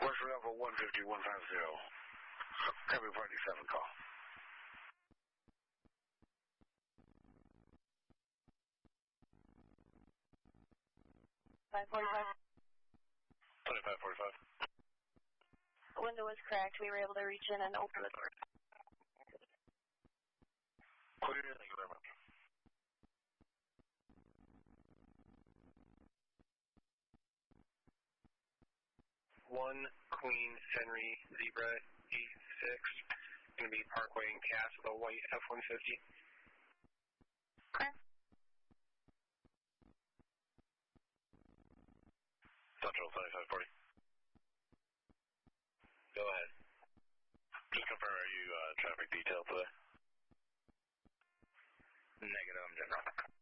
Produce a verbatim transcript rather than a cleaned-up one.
West Alpha one fifty, one fifty. Copy Party seven call. five forty-five. twenty-five forty-five. The window was cracked. We were able to reach in and open the door. Clear, thank you very much. One Queen Henry Zebra E six, going to be Parkway and Cass with a white F one fifty. Okay. Central twenty-five forty. Go ahead. Just confirm, are you uh, traffic detail today? Negative, I'm general.